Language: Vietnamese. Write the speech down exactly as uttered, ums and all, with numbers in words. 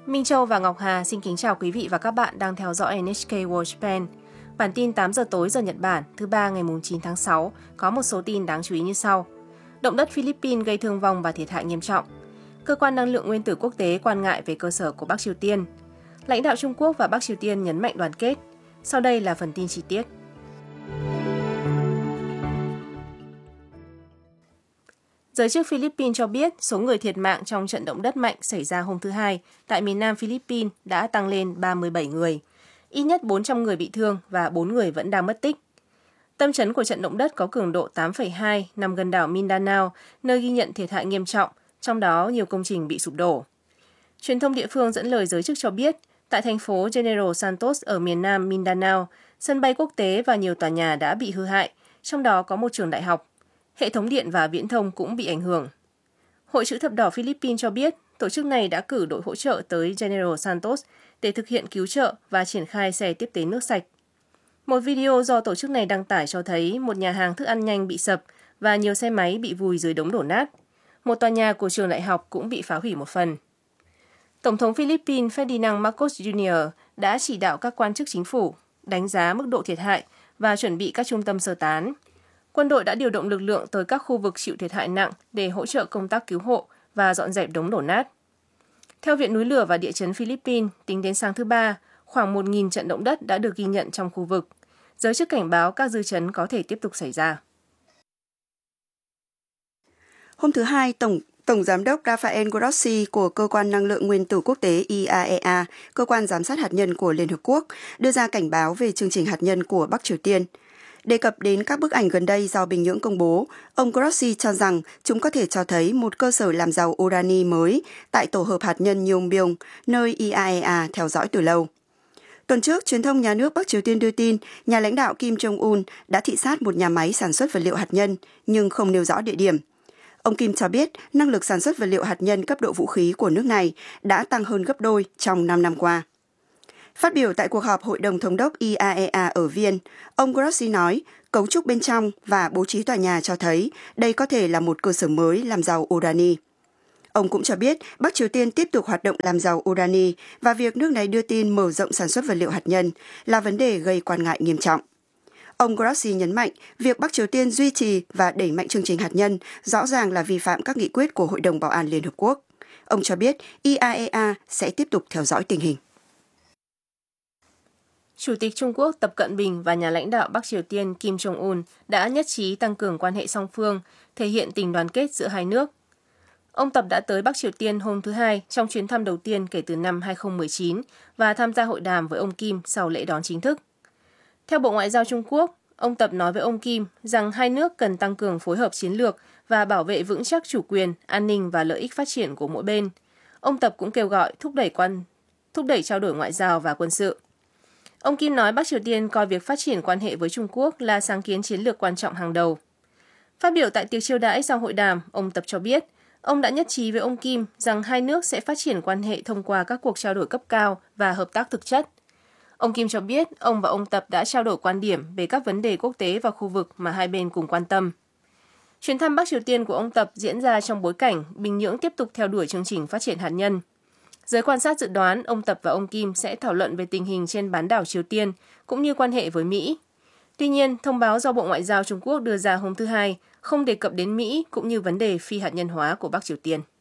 Minh Châu và Ngọc Hà xin kính chào quý vị và các bạn đang theo dõi en hát ca World Japan. Bản tin tám giờ tối giờ Nhật Bản thứ ba ngày chín tháng sáu có một số tin đáng chú ý như sau. Động đất Philippines gây thương vong và thiệt hại nghiêm trọng. Cơ quan năng lượng nguyên tử quốc tế quan ngại về cơ sở của Bắc Triều Tiên. Lãnh đạo Trung Quốc và Bắc Triều Tiên nhấn mạnh đoàn kết. Sau đây là phần tin chi tiết. Giới chức Philippines cho biết số người thiệt mạng trong trận động đất mạnh xảy ra hôm thứ Hai tại miền nam Philippines đã tăng lên ba mươi bảy người. Ít nhất bốn trăm người bị thương và bốn người vẫn đang mất tích. Tâm chấn của trận động đất có cường độ tám phẩy hai nằm gần đảo Mindanao, nơi ghi nhận thiệt hại nghiêm trọng, trong đó nhiều công trình bị sụp đổ. Truyền thông địa phương dẫn lời giới chức cho biết, tại thành phố General Santos ở miền nam Mindanao, sân bay quốc tế và nhiều tòa nhà đã bị hư hại, trong đó có một trường đại học. Hệ thống điện và viễn thông cũng bị ảnh hưởng. Hội chữ thập đỏ Philippines cho biết, tổ chức này đã cử đội hỗ trợ tới General Santos để thực hiện cứu trợ và triển khai xe tiếp tế nước sạch. Một video do tổ chức này đăng tải cho thấy một nhà hàng thức ăn nhanh bị sập và nhiều xe máy bị vùi dưới đống đổ nát. Một tòa nhà của trường đại học cũng bị phá hủy một phần. Tổng thống Philippines Ferdinand Marcos Junior đã chỉ đạo các quan chức chính phủ đánh giá mức độ thiệt hại và chuẩn bị các trung tâm sơ tán. Quân đội đã điều động lực lượng tới các khu vực chịu thiệt hại nặng để hỗ trợ công tác cứu hộ và dọn dẹp đống đổ nát. Theo Viện Núi lửa và Địa chấn Philippines, tính đến sáng thứ Ba, khoảng một nghìn trận động đất đã được ghi nhận trong khu vực. Giới chức cảnh báo các dư chấn có thể tiếp tục xảy ra. Hôm thứ Hai, Tổng Tổng Giám đốc Rafael Grossi của Cơ quan Năng lượng Nguyên tử Quốc tế i a e a, cơ quan giám sát hạt nhân của Liên Hợp Quốc, đưa ra cảnh báo về chương trình hạt nhân của Bắc Triều Tiên. Đề cập đến các bức ảnh gần đây do Bình Nhưỡng công bố, ông Grossi cho rằng chúng có thể cho thấy một cơ sở làm giàu urani mới tại tổ hợp hạt nhân Yongbyon, nơi i a e a theo dõi từ lâu. Tuần trước, truyền thông nhà nước Bắc Triều Tiên đưa tin nhà lãnh đạo Kim Jong-un đã thị sát một nhà máy sản xuất vật liệu hạt nhân, nhưng không nêu rõ địa điểm. Ông Kim cho biết năng lực sản xuất vật liệu hạt nhân cấp độ vũ khí của nước này đã tăng hơn gấp đôi trong năm năm qua. Phát biểu tại cuộc họp Hội đồng Thống đốc i a e a ở Viên, ông Grossi nói cấu trúc bên trong và bố trí tòa nhà cho thấy đây có thể là một cơ sở mới làm giàu urani. Ông cũng cho biết Bắc Triều Tiên tiếp tục hoạt động làm giàu urani và việc nước này đưa tin mở rộng sản xuất vật liệu hạt nhân là vấn đề gây quan ngại nghiêm trọng. Ông Grossi nhấn mạnh việc Bắc Triều Tiên duy trì và đẩy mạnh chương trình hạt nhân rõ ràng là vi phạm các nghị quyết của Hội đồng Bảo an Liên Hợp Quốc. Ông cho biết i a e a sẽ tiếp tục theo dõi tình hình. Chủ tịch Trung Quốc Tập Cận Bình và nhà lãnh đạo Bắc Triều Tiên Kim Jong-un đã nhất trí tăng cường quan hệ song phương, thể hiện tình đoàn kết giữa hai nước. Ông Tập đã tới Bắc Triều Tiên hôm thứ Hai trong chuyến thăm đầu tiên kể từ năm hai không một chín và tham gia hội đàm với ông Kim sau lễ đón chính thức. Theo Bộ Ngoại giao Trung Quốc, ông Tập nói với ông Kim rằng hai nước cần tăng cường phối hợp chiến lược và bảo vệ vững chắc chủ quyền, an ninh và lợi ích phát triển của mỗi bên. Ông Tập cũng kêu gọi thúc đẩy quan thúc đẩy trao đổi ngoại giao và quân sự. Ông Kim nói Bắc Triều Tiên coi việc phát triển quan hệ với Trung Quốc là sáng kiến chiến lược quan trọng hàng đầu. Phát biểu tại tiệc chiêu đãi sau hội đàm, ông Tập cho biết, ông đã nhất trí với ông Kim rằng hai nước sẽ phát triển quan hệ thông qua các cuộc trao đổi cấp cao và hợp tác thực chất. Ông Kim cho biết ông và ông Tập đã trao đổi quan điểm về các vấn đề quốc tế và khu vực mà hai bên cùng quan tâm. Chuyến thăm Bắc Triều Tiên của ông Tập diễn ra trong bối cảnh Bình Nhưỡng tiếp tục theo đuổi chương trình phát triển hạt nhân. Giới quan sát dự đoán ông Tập và ông Kim sẽ thảo luận về tình hình trên bán đảo Triều Tiên cũng như quan hệ với Mỹ. Tuy nhiên, thông báo do Bộ Ngoại giao Trung Quốc đưa ra hôm thứ Hai không đề cập đến Mỹ cũng như vấn đề phi hạt nhân hóa của Bắc Triều Tiên.